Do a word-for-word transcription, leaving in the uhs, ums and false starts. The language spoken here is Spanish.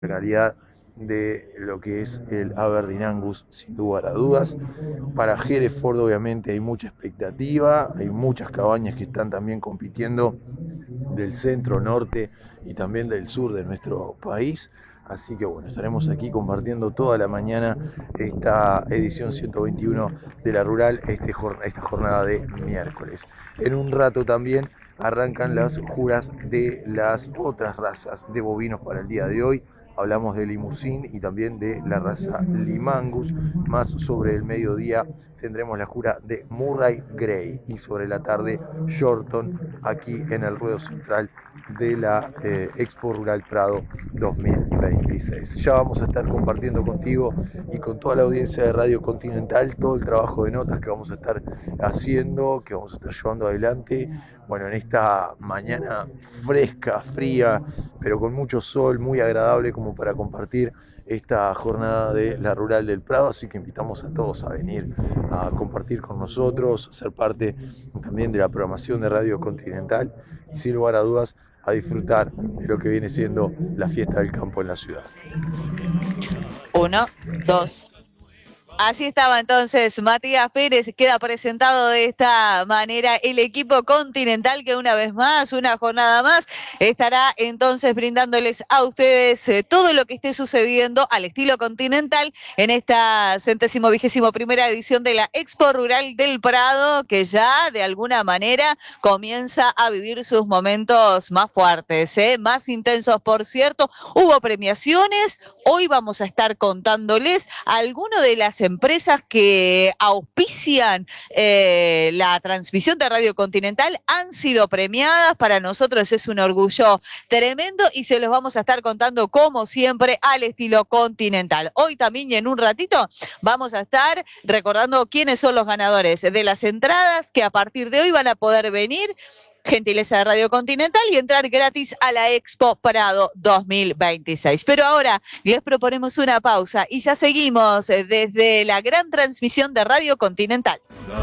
realidad de lo que es el Aberdeen Angus, sin lugar a dudas. Para Hereford obviamente hay mucha expectativa, hay muchas cabañas que están también compitiendo del centro, norte y también del sur de nuestro país. Así que bueno, estaremos aquí compartiendo toda la mañana esta edición ciento veintiuno de la Rural, este, esta jornada de miércoles. En un rato también arrancan las juras de las otras razas de bovinos para el día de hoy. Hablamos de Limousin y también de la raza Limangus. Más sobre el mediodía tendremos la jura de Murray Grey y sobre la tarde Shorton aquí en el ruedo central de la eh, Expo Rural Prado dos mil veintiséis. Ya vamos a estar compartiendo contigo y con toda la audiencia de Radio Continental todo el trabajo de notas que vamos a estar haciendo, que vamos a estar llevando adelante. Bueno, en esta mañana fresca, fría, pero con mucho sol, muy agradable como para compartir esta jornada de la Rural del Prado, así que invitamos a todos a venir a compartir con nosotros, ser parte también de la programación de Radio Continental y sin lugar a dudas a disfrutar de lo que viene siendo la fiesta del campo en la ciudad. Uno, dos. Así estaba entonces Matías Pérez, queda presentado de esta manera el equipo Continental que una vez más, una jornada más, estará entonces brindándoles a ustedes eh, todo lo que esté sucediendo al estilo Continental en esta centésimo vigésimo primera edición de la Expo Rural del Prado, que ya de alguna manera comienza a vivir sus momentos más fuertes, ¿eh? más intensos, por cierto. Hubo premiaciones, hoy vamos a estar contándoles algunas de las empresas que auspician eh, la transmisión de Radio Continental han sido premiadas. Para nosotros es un orgullo tremendo y se los vamos a estar contando como siempre al estilo Continental. Hoy también y en un ratito vamos a estar recordando quiénes son los ganadores de las entradas que a partir de hoy van a poder venir, gentileza de Radio Continental, y entrar gratis a la Expo Prado dos mil veintiséis. Pero ahora les proponemos una pausa y ya seguimos desde la gran transmisión de Radio Continental.